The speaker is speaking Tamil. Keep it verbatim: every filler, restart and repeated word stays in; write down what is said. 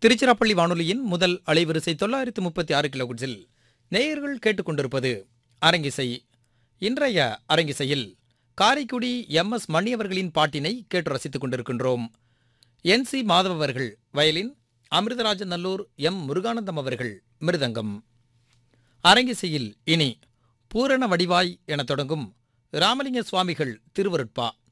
திருச்சிராப்பள்ளி வானொலியின் முதல் அலைவரிசை தொள்ளாயிரத்து முப்பத்தி ஆறு கிலோகிட்ஸில் நேயர்கள் கேட்டுக்கொண்டிருப்பது அரங்கிசை. இன்றைய அரங்கிசையில் காரைக்குடி எம் எஸ் மணி அவர்களின் பாட்டினை கேட்டு ரசித்துக் கொண்டிருக்கின்றோம். என் சி மாதவ் அவர்கள் வயலின், அமிர்தராஜன் நல்லூர் எம் முருகானந்தம் அவர்கள் மிருதங்கம். அரங்கிசையில் இனி பூரண வடிவாய் என தொடங்கும் ராமலிங்க சுவாமிகள் திருவருட்பா